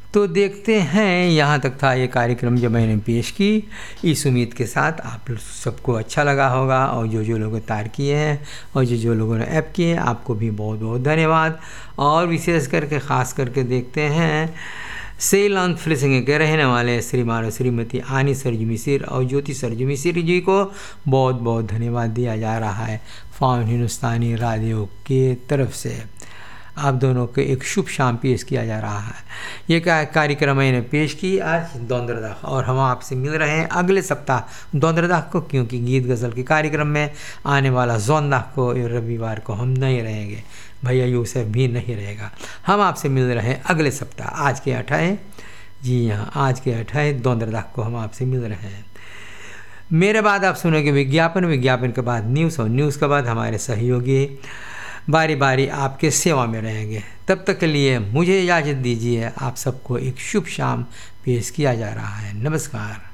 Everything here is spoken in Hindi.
तो देखते हैं, यहाँ तक था ये कार्यक्रम जो मैंने पेश की। इस उम्मीद के साथ आप सबको अच्छा लगा होगा, और जो लोगों ने तार किए हैं और जो लोगों ने ऐप किए हैं, आपको भी बहुत बहुत धन्यवाद। और विशेष करके ख़ास करके देखते हैं सेलन फ्लिसिंग के रहने वाले श्रीमान और श्रीमती आनी सरजू मिसिर और ज्योति सरजू मिसिर जी को बहुत बहुत धन्यवाद दिया जा रहा है फाउन हिंदुस्तानी रेडियो के तरफ से। आप दोनों को एक शुभ शाम पेश किया जा रहा है। ये कार्यक्रम मैंने पेश की आज दोंदरदाख, और हम आपसे मिल रहे हैं अगले सप्ताह दोंदरदाख को, क्योंकि गीत गज़ल के कार्यक्रम में आने वाला जोंदाख को रविवार को हम नहीं रहेंगे, भैया यूसुफ भी नहीं रहेगा। हम आपसे मिल रहे हैं अगले सप्ताह आज के 28, जी हाँ आज के 28 दोंदरदाख को हम आपसे मिल रहे हैं। मेरे बाद आप सुनेंगे विज्ञापन, विज्ञापन के बाद न्यूज़, और न्यूज़ के बाद हमारे सहयोगी बारी बारी आपके सेवा में रहेंगे। तब तक के लिए मुझे इजाज़त दीजिए। आप सबको एक शुभ शाम पेश किया जा रहा है। नमस्कार।